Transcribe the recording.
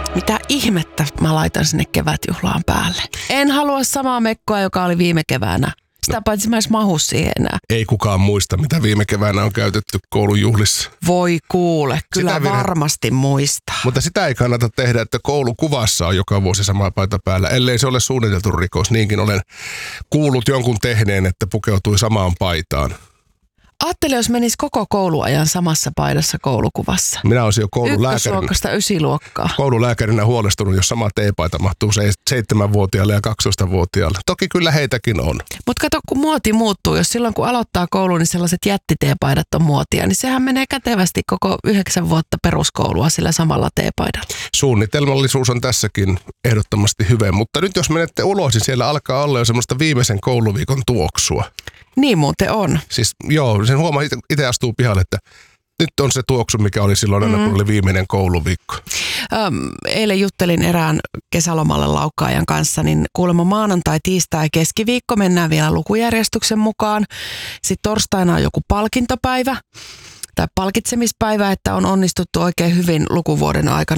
Mitä ihmettä mä laitan sinne kevätjuhlaan päälle? En halua samaa mekkoa, joka oli viime keväänä. Sitä paitsi mä edes mahu siihen enää. Ei kukaan muista, mitä viime keväänä on käytetty koulujuhlissa. Voi kuule, kyllä varmasti muistaa. Mutta sitä ei kannata tehdä, että koulukuvassa on joka vuosi sama paita päällä, ellei se ole suunniteltu rikos. Niinkin olen kuullut jonkun tehneen, että pukeutui samaan paitaan. Ajattele, jos menisi koko kouluajan samassa paidassa koulukuvassa. Minä olisin jo koululääkärinä. Ykkösluokkasta 9 Koululääkärinä huolestunut, jos sama teepaita mahtuu 7-vuotiaalle ja 12-vuotiaalle. Toki kyllä heitäkin on. Mutta kato, kun muoti muuttuu, jos silloin kun aloittaa kouluun, niin sellaiset jättiteepaidat on muotia, niin sehän menee kätevästi koko 9 vuotta peruskoulua sillä samalla teepaidalla. Suunnitelmallisuus on tässäkin ehdottomasti hyvä, mutta nyt jos menette ulos, niin siellä alkaa olla jo semmoista viimeisen kouluviikon tuoksua. Niin muuten on. Siis joo, sen huomaa itse astuu pihalle, että nyt on se tuoksu, mikä oli silloin aina, kun oli viimeinen kouluviikko. Eilen juttelin erään kesälomalle laukkaajan kanssa, niin kuulemma maanantai, tiistai ja keskiviikko mennään vielä lukujärjestyksen mukaan. Sitten torstaina on joku palkintopäivä tai palkitsemispäivä, että on onnistuttu oikein hyvin lukuvuoden aikana